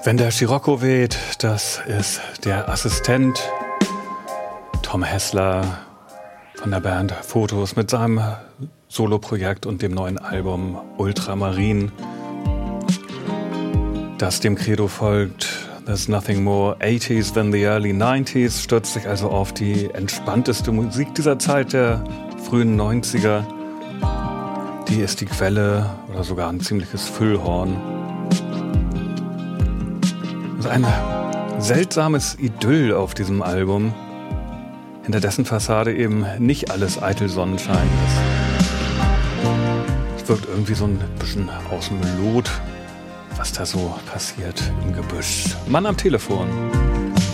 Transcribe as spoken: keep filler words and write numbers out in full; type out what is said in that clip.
Wenn der Scirocco weht, das ist der Assistent Tom Hessler von der Band Fotos mit seinem Soloprojekt und dem neuen Album Ultramarin, das dem Credo folgt: There's nothing more eighties than the early nineties, stürzt sich also auf die entspannteste Musik dieser Zeit, der frühen neunziger. Die ist die Quelle oder sogar ein ziemliches Füllhorn. Es ist ein seltsames Idyll auf diesem Album, hinter dessen Fassade eben nicht alles eitel Sonnenschein ist. Es wirkt irgendwie so ein bisschen aus dem Lot, was da so passiert im Gebüsch. Mann am Telefon.